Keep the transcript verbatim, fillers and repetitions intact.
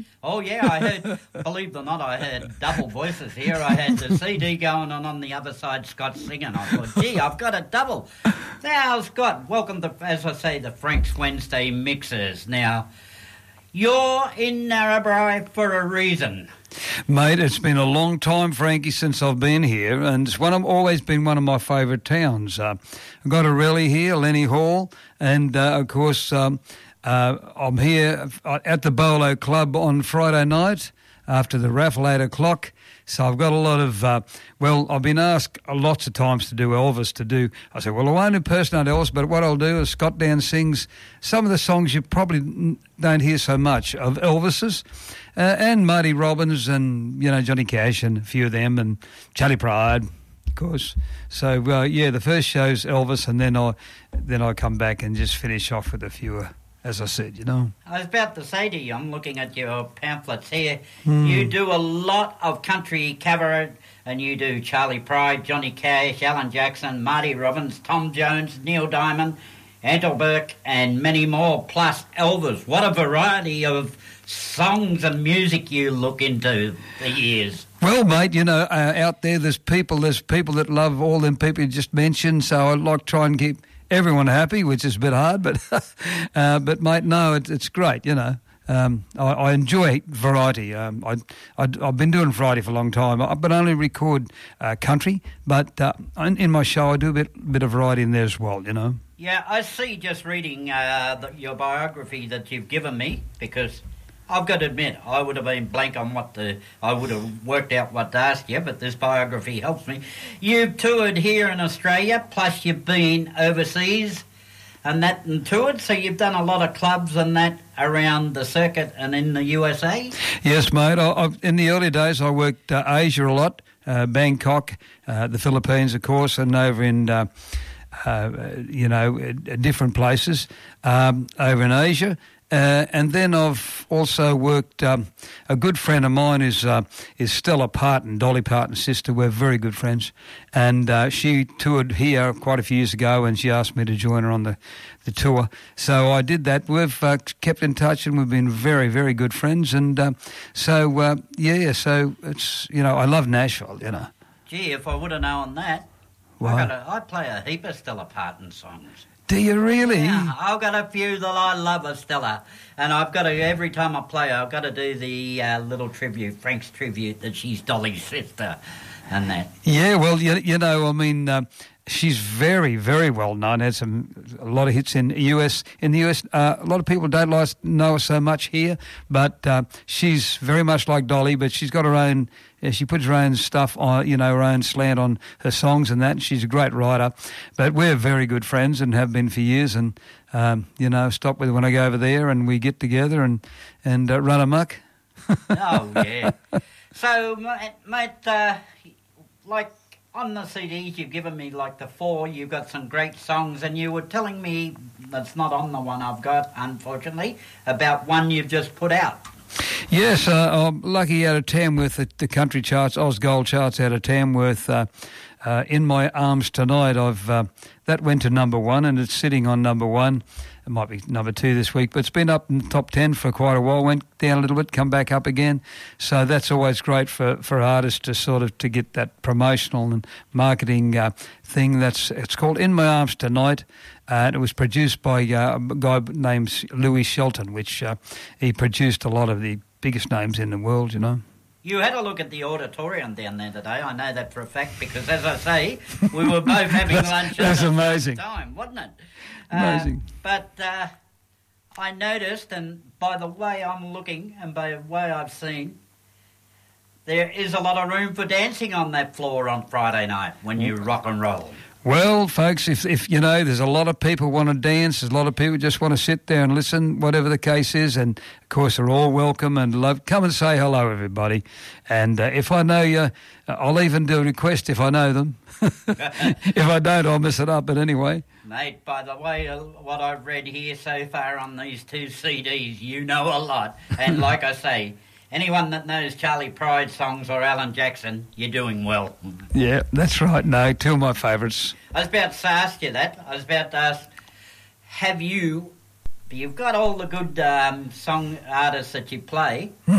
Oh, yeah, I heard, believe it or not, I heard double voices here. I had the C D going on on the other side, Scott singing. I thought, gee, I've got a double. Now, Scott, welcome to, as I say, the Frank's Wednesday Mixers. Now, you're in Narrabri for a reason. Mate, it's been a long time, Frankie, since I've been here, and it's one of, always been one of my favourite towns. Uh, I've got a rally here, Lenny Hall, and, uh, of course... Um, Uh, I'm here at the Bolo Club on Friday night after the raffle, eight o'clock. So I've got a lot of, uh, well, I've been asked lots of times to do Elvis to do. I said, well, I won't impersonate Elvis, but what I'll do is Scott Dan sings some of the songs you probably don't hear so much of Elvis's, uh, and Marty Robbins and, you know, Johnny Cash and a few of them, and Charlie Pride, of course. So, uh, yeah, the first show's Elvis, and then I, then I come back and just finish off with a few uh, as I said, you know. I was about to say to you, I'm looking at your pamphlets here. Mm. You do a lot of country cabaret, and you do Charlie Pride, Johnny Cash, Alan Jackson, Marty Robbins, Tom Jones, Neil Diamond, Antle Burke, and many more, plus Elvis. What a variety of songs and music you look into the years. Well, mate, you know, uh, out there, there's people, there's people that love all them people you just mentioned, so I like try and keep everyone happy, which is a bit hard, but uh, but mate, no, it, it's great. You know, um, I, I enjoy variety. Um, I, I I've been doing variety for a long time. I but only record uh, country, but uh, in, in my show I do a bit bit of variety in there as well. You know. Yeah, I see. Just reading uh, the, your biography that you've given me, because I've got to admit, I would have been blank on what the... I would have worked out what to ask you, but this biography helps me. You've toured here in Australia, plus you've been overseas and that and toured, so you've done a lot of clubs and that around the circuit and in the U S A? Yes, mate. I, I, in the early days, I worked uh, Asia a lot, uh, Bangkok, uh, the Philippines, of course, and over in... Uh, uh, you know, uh, different places um, over in Asia. Uh, and then I've also worked, um, a good friend of mine is uh, is Stella Parton, Dolly Parton's sister. We're very good friends. And uh, she toured here quite a few years ago, and she asked me to join her on the, the tour. So I did that. We've uh, kept in touch, and we've been very, very good friends. And uh, so, uh, yeah, so it's, you know, I love Nashville, you know. Gee, if I would have known that, I, got a, I play a heap of Stella Parton songs. Do you really? Yeah, I've got a few that I love of Stella, and I've got to, every time I play, I've got to do the uh, little tribute, Frank's tribute, that she's Dolly's sister, and that. Yeah, well, you, you know, I mean, uh, she's very, very well known. Had some a lot of hits in the U S. In the U S, uh, a lot of people don't like know her so much here, but uh, she's very much like Dolly. But she's got her own. Uh, she puts her own stuff on, you know, her own slant on her songs and that. And she's a great writer. But we're very good friends and have been for years. And um, you know, stop with when I go over there and we get together and and uh, run amok. Oh yeah. So, mate, mate uh, like. On the C Ds you've given me, like the four, you've got some great songs, and you were telling me, that's not on the one I've got, unfortunately, about one you've just put out. Yes, uh, I'm lucky out of ten with the, the country charts, Oz Gold charts out of ten with uh, uh, In My Arms Tonight. I've uh, that went to number one, and it's sitting on number one. It might be number two this week, but it's been up in the top ten for quite a while. Went down a little bit, come back up again. So that's always great for, for artists to sort of to get that promotional and marketing uh, thing. That's it's called In My Arms Tonight. Uh, and it was produced by uh, a guy named Louis Shelton, which uh, he produced a lot of the biggest names in the world, you know. You had a look at the auditorium down there today. I know that for a fact because, as I say, we were both having that's, lunch that's at the amazing. same time, wasn't it? Amazing. Uh, but uh, I noticed, and by the way I'm looking and by the way I've seen, there is a lot of room for dancing on that floor on Friday night when you rock and roll. Well, folks, if, if you know, there's a lot of people want to dance, there's a lot of people just want to sit there and listen, whatever the case is, and, of course, they're all welcome and love. Come and say hello, everybody. And uh, if I know you, I'll even do a request if I know them. If I don't, I'll mess it up, but anyway. Mate, by the way, uh, what I've read here so far on these two C Ds, you know a lot. And like I say, anyone that knows Charlie Pride songs or Alan Jackson, you're doing well. Yeah, that's right. No, two of my favourites. I was about to ask you that. I was about to ask, have you you've got all the good um, song artists that you play.